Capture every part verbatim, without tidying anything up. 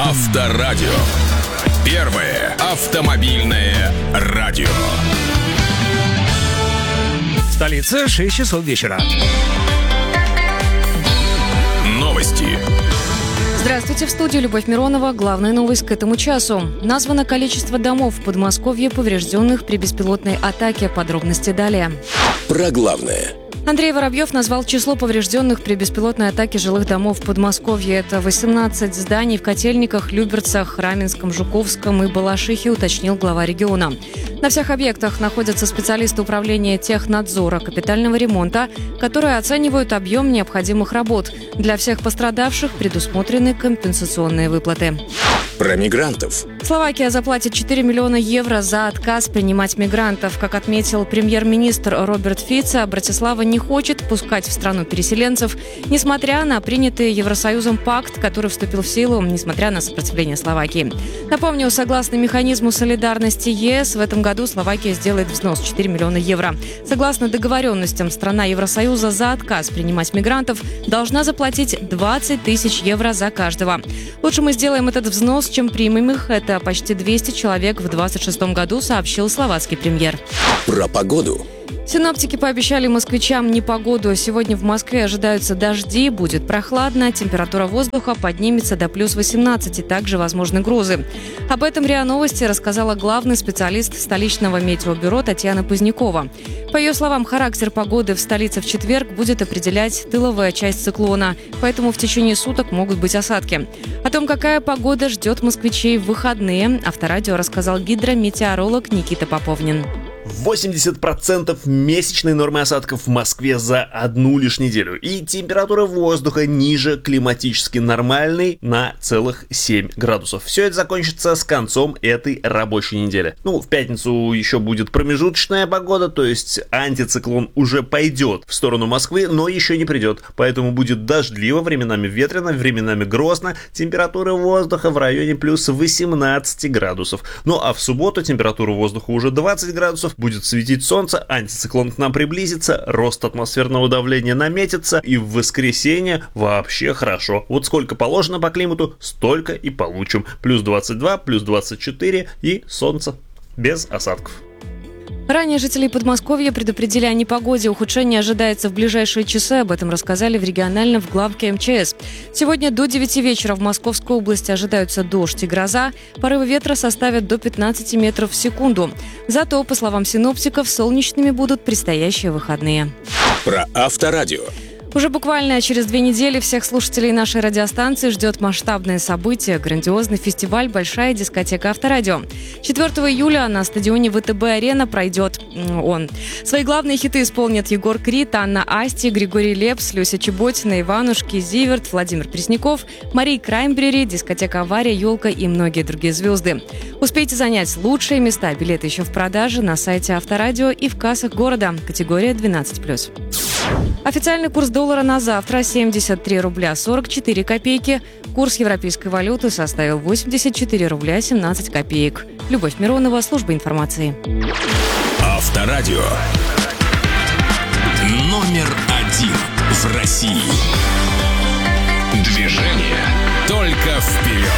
Авторадио. Первое автомобильное радио. Столица, шесть часов вечера. Новости. Здравствуйте, в студии Любовь Миронова. Главная новость к этому часу. Названо количество домов в Подмосковье, поврежденных при беспилотной атаке. Подробности далее. Про главное. Андрей Воробьев назвал число поврежденных при беспилотной атаке жилых домов в Подмосковье. Это восемнадцать зданий в Котельниках, Люберцах, Раменском, Жуковском и Балашихе, уточнил глава региона. На всех объектах находятся специалисты управления технадзора капитального ремонта, которые оценивают объем необходимых работ. Для всех пострадавших предусмотрены компенсационные выплаты. Про мигрантов. Словакия заплатит четыре миллиона евро за отказ принимать мигрантов. Как отметил премьер-министр Роберт Фицо, Братислава не хочет пускать в страну переселенцев, несмотря на принятый Евросоюзом пакт, который вступил в силу, несмотря на сопротивление Словакии. Напомню, согласно механизму солидарности ЕС, в этом году Словакия сделает взнос четыре миллиона евро. Согласно договоренностям, страна Евросоюза за отказ принимать мигрантов должна заплатить двадцать тысяч евро за каждого. Лучше мы сделаем этот взнос, чем примем их. Это почти двести человек в двадцать шестом году, сообщил словацкий премьер. Про погоду. Синоптики пообещали москвичам непогоду. Сегодня в Москве ожидаются дожди, будет прохладно, температура воздуха поднимется до плюс восемнадцати, также возможны грозы. Об этом РИА Новости рассказала главный специалист столичного метеобюро Татьяна Позднякова. По ее словам, характер погоды в столице в четверг будет определять тыловая часть циклона, поэтому в течение суток могут быть осадки. О том, какая погода ждет москвичей в выходные, Авторадио рассказал гидрометеоролог Никита Поповнин. восемьдесят процентов месячной нормы осадков в Москве за одну лишь неделю. И температура воздуха ниже климатически нормальной на целых семь градусов. Все это закончится с концом этой рабочей недели. Ну, в пятницу еще будет промежуточная погода, то есть антициклон уже пойдет в сторону Москвы, но еще не придет. Поэтому будет дождливо, временами ветрено, временами грозно. Температура воздуха в районе плюс восемнадцати градусов. Ну а в субботу температура воздуха уже двадцать градусов. Будет светить солнце, антициклон к нам приблизится, рост атмосферного давления наметится, и в воскресенье вообще хорошо. Вот сколько положено по климату, столько и получим. Плюс двадцать два, плюс двадцать четыре и солнце без осадков. Ранее жителей Подмосковья предупредили о непогоде. Ухудшение ожидается в ближайшие часы. Об этом рассказали в региональном в главке эм че эс. Сегодня до девяти вечера в Московской области ожидаются дождь и гроза. Порывы ветра составят до пятнадцати метров в секунду. Зато, по словам синоптиков, солнечными будут предстоящие выходные. Про Авторадио. Уже буквально через две недели всех слушателей нашей радиостанции ждет масштабное событие – грандиозный фестиваль «Большая дискотека Авторадио». четвёртого июля на стадионе вэ тэ бэ-арена пройдет он. Свои главные хиты исполнят Егор Крид, Анна Асти, Григорий Лепс, Люся Чеботина, Иванушки, Зиверт, Владимир Пресняков, Мария Краймбрери, дискотека «Авария», «Елка» и многие другие звезды. Успейте занять лучшие места. Билеты еще в продаже на сайте Авторадио и в кассах города. Категория двенадцать плюс. Официальный курс доллара на завтра семьдесят три рубля сорок четыре копейки. Курс европейской валюты составил восемьдесят четыре рубля семнадцать копеек. Любовь Миронова, служба информации. Авторадио. Номер один в России. Движение только вперед.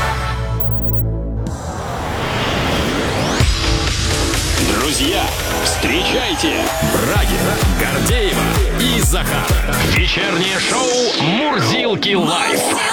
Друзья, встречайте Брагина, Гордеева и Захар. Вечернее шоу «Мурзилки лайф».